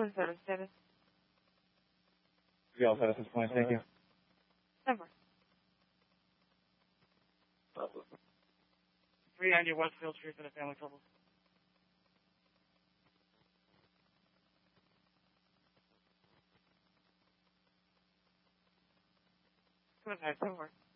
Cooler service status. We all set at this point. Thank you. Never. 390 Westfield Street for the family trouble. Good night, over.